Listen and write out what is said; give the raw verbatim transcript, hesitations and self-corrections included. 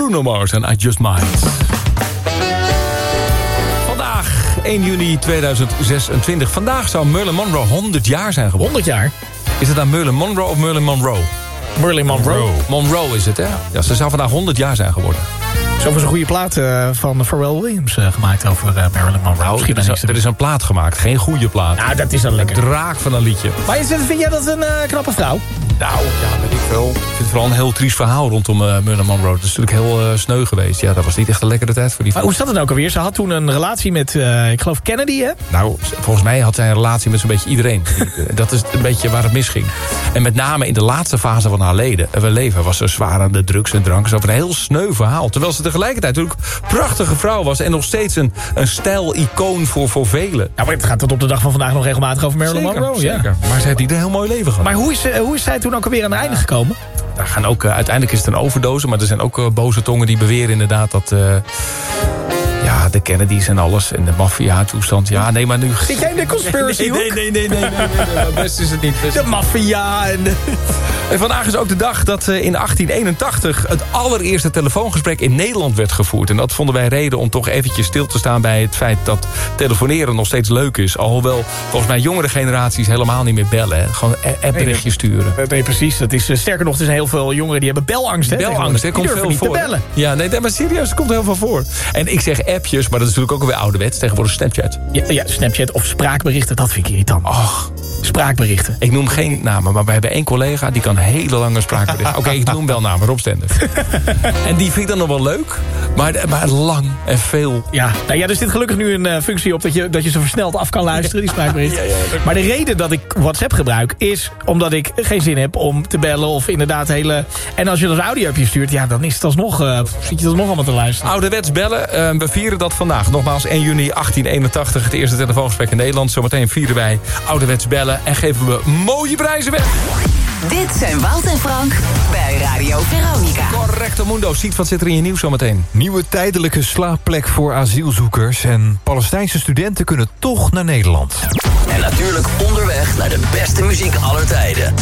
Bruno Mars en I Just Might. Vandaag, één juni tweeduizend zesentwintig. Vandaag zou Marilyn Monroe honderd jaar zijn geworden. honderd jaar? Is het dan Marilyn Monroe of Marilyn Monroe? Marilyn Monroe. Monroe is het, hè? Ja, ze zou vandaag honderd jaar zijn geworden. Zo was een goede plaat uh, van Pharrell Williams uh, gemaakt over uh, Marilyn Monroe. Nou, er, is een, er is een plaat gemaakt, geen goede plaat. Nou, dat is dan lekker. Een draak van een liedje. Maar vind jij dat een uh, knappe vrouw? Nou, ja, weet ik wel. Ik vind het vooral een heel triest verhaal rondom uh, Marilyn Monroe. Dat is natuurlijk heel uh, sneu geweest. Ja, dat was niet echt een lekkere tijd voor die Maar hoe zat het nou ook alweer? Ze had toen een relatie met, uh, ik geloof Kennedy, hè? Nou, volgens mij had zij een relatie met zo'n beetje iedereen. Dat is een beetje waar het misging. En met name in de laatste fase van haar leden, uh, leven was ze zwaar aan de drugs en drank. Dat was een heel sneu verhaal. Terwijl ze tegelijkertijd natuurlijk een prachtige vrouw was. En nog steeds een, een stijl-icoon voor, voor velen. Ja, maar het gaat tot op de dag van vandaag nog regelmatig over Marilyn Zeker, Monroe. Zeker. Ja. Maar ze heeft niet een heel mooi leven gehad. Maar hoe is, uh, hoe is zij toen ook alweer aan het einde gekomen? Daar gaan ook, uh, uiteindelijk is het een overdose. Maar er zijn ook uh, boze tongen die beweren inderdaad dat... Uh, ja, de Kennedys en alles. En de maffia-toestand. Ja, nee, maar nu... Zit jij in de conspiracy nee, nee, nee, nee, nee, nee, nee, nee, nee. Best is het niet. Best de maffia en de... En vandaag is ook de dag dat uh, in achttien eenentachtig... het allereerste telefoongesprek in Nederland werd gevoerd. En dat vonden wij reden om toch eventjes stil te staan... bij het feit dat telefoneren nog steeds leuk is. Alhoewel volgens mij jongere generaties helemaal niet meer bellen. Hè. Gewoon appberichtjes sturen. Nee, nee, precies. Dat is, uh, sterker nog, er zijn heel veel jongeren die hebben belangst. Hè, belangst, hè, komt veel niet voor. Te bellen. Ja, nee, maar serieus, er komt heel veel voor. En ik zeg appjes, maar dat is natuurlijk ook alweer ouderwets. Tegenwoordig Snapchat. Ja, ja, Snapchat of spraakberichten, dat vind ik irritant. Och, spraakberichten. Ik noem geen namen, maar we hebben één collega... die kan hele lange spraakberichten. Oké, okay, ik noem wel namen, Rob Stender. En die vind ik dan nog wel leuk, maar, maar lang en veel. Ja, nou ja, er zit gelukkig nu een uh, functie op... Dat je, dat je zo versneld af kan luisteren, die spraakberichten. Ja, ja, ja, maar de reden dat ik WhatsApp gebruik... is omdat ik geen zin heb om te bellen of inderdaad hele... En als je dat audio-appje stuurt, ja, dan is het alsnog, uh, zit je alsnog allemaal te luisteren. Ouderwets bellen, uh, we vieren dat vandaag. Nogmaals, één juni achttien eenentachtig, het eerste telefoongesprek in Nederland. Zometeen vieren wij ouderwets bellen en geven we mooie prijzen weg. Dit zijn Wout en Frank bij Radio Veronica. Correcto Mundo. Ziet wat zit er in je nieuws zometeen. Nieuwe tijdelijke slaapplek voor asielzoekers. En Palestijnse studenten kunnen toch naar Nederland. En natuurlijk onderweg naar de beste muziek aller tijden.